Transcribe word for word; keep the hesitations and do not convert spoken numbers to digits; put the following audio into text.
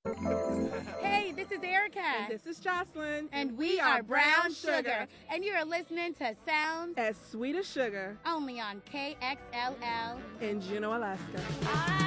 Hey, this is Erica. And this is Jocelyn. And we, we are Brown Sugar. Sugar. And you are listening to Sounds as Sweet as Sugar. Only on K X L L in Juneau, Alaska.